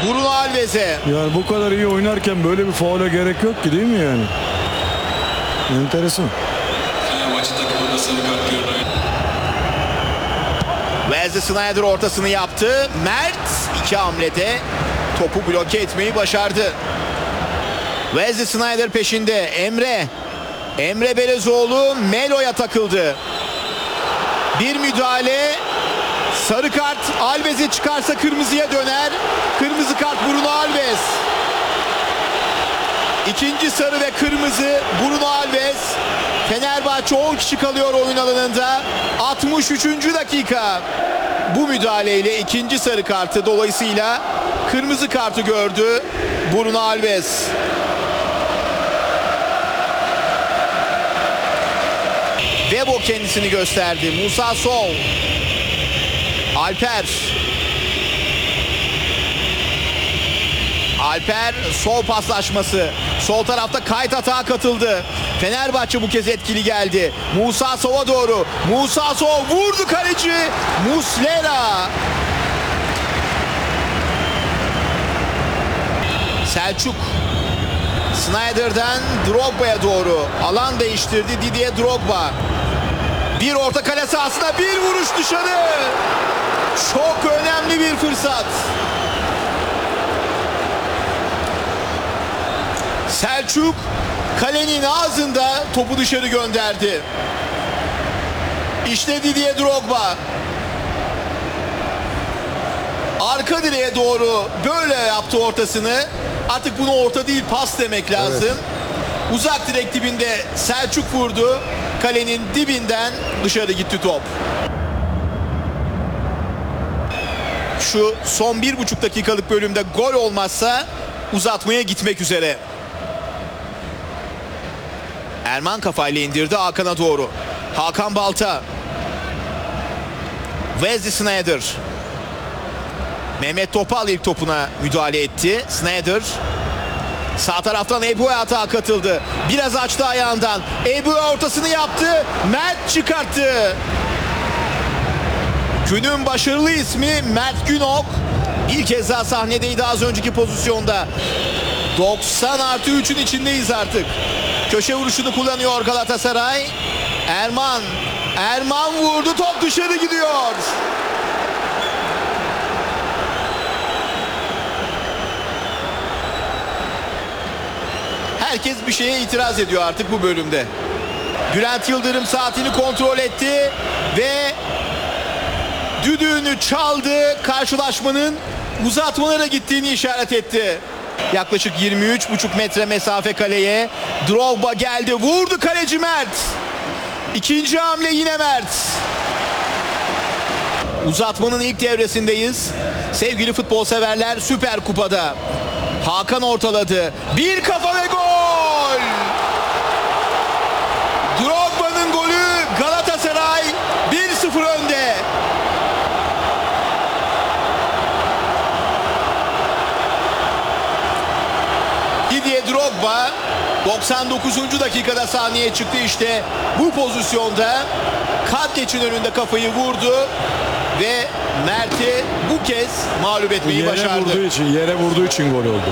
Bruno Alves'e. Yani bu kadar iyi oynarken böyle bir faule gerek yok ki, değil mi yani? Enteresan. Fenerbahçe takımında sarı kart gördü. Wesley Sneijder ortasını yaptı. Mert iki hamlede topu bloke etmeyi başardı. Wesley Sneijder peşinde. Emre Belezoğlu Melo'ya takıldı. Bir müdahale. Sarı kart Alves'e çıkarsa kırmızıya döner. Kırmızı kart Bruno Alves. İkinci sarı ve kırmızı Bruno Alves. Fenerbahçe 10 kişi kalıyor oyun alanında. 63. dakika. Bu müdahaleyle ikinci sarı kartı, dolayısıyla kırmızı kartı gördü Bruno Alves. Vebo kendisini gösterdi. Musa Sow. Alper sol paslaşması. Sol tarafta Kayt atağa katıldı. Fenerbahçe bu kez etkili geldi. Musa Sow'a doğru. Musa Sow vurdu, kaleci Muslera. Selçuk. Sneijder'den Drogba'ya doğru. Alan değiştirdi Didier Drogba. Bir orta kale sahasına bir vuruş dışarı. Çok önemli bir fırsat. Selçuk kalenin ağzında topu dışarı gönderdi. İşte Didier Drogba. Arka direğe doğru böyle yaptı ortasını. Artık buna orta değil, pas demek lazım. Evet. Uzak direk dibinde Selçuk vurdu. Kalenin dibinden dışarı gitti top. Şu son 1,5 dakikalık bölümde gol olmazsa uzatmaya gitmek üzere. Erman kafayla indirdi Hakan'a doğru. Hakan Balta. Wesley Sneijder. Mehmet Topal ilk topuna müdahale etti. Sneijder sağ taraftan Ebu'ya atağa katıldı. Biraz açtı ayağından. Ebu'ya ortasını yaptı. Mert çıkarttı. Günün başarılı ismi Mert Günok. Bir kez daha sahnedeydi az önceki pozisyonda. 90+3'ün içindeyiz artık. Köşe vuruşunu kullanıyor Galatasaray. Erman vurdu, top dışarı gidiyor. Herkes bir şeye itiraz ediyor artık bu bölümde. Bülent Yıldırım saatini kontrol etti ve düdüğünü çaldı. Karşılaşmanın uzatmalara gittiğini işaret etti. Yaklaşık 23,5 metre mesafe kaleye. Drogba geldi, vurdu, kaleci Mert. İkinci hamle yine Mert. Uzatmanın ilk devresindeyiz. Sevgili futbol severler, Süper Kupa'da. Hakan ortaladı. Bir kafa ve gol! Drogba'nın golü, Galatasaray 1-0 önde. Didier Drogba 99. dakikada sahneye çıktı, işte bu pozisyonda Katleç'in önünde kafayı vurdu ve Mert'i bu kez mağlup etmeyi başardı. Yere vurduğu için gol oldu.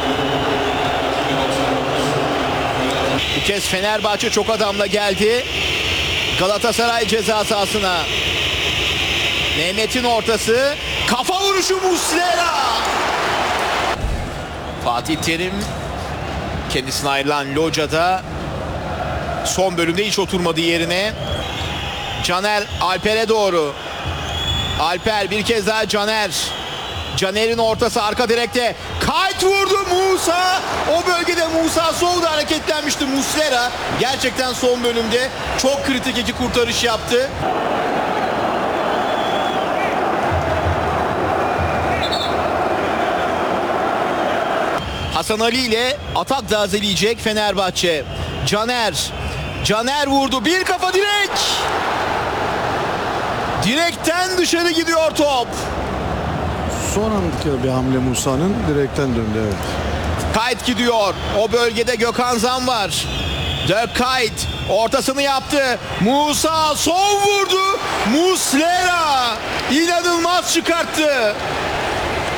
Bu kez Fenerbahçe çok adamla geldi. Galatasaray ceza sahasına. Mehmet'in ortası. Kafa vuruşu Muslera. Fatih Terim kendisine ayrılan locada son bölümde hiç oturmadı yerine. Caner Alper'e doğru. Alper bir kez daha Caner. Caner'in ortası arka direkte. Kayt vurdu Musa. O bölgede Musa Sow da hareketlenmişti. Muslera gerçekten son bölümde çok kritik iki kurtarış yaptı. Hasan Ali ile atak da azeleyecek Fenerbahçe. Caner vurdu. Bir kafa direk. Direkten dışarı gidiyor top. Son andaki bir hamle Musa'nın, direkten döndü, evet. Kayt gidiyor. O bölgede Gökhan Zan var. Dirk Kayt ortasını yaptı. Musa Sow vurdu. Muslera inanılmaz çıkarttı.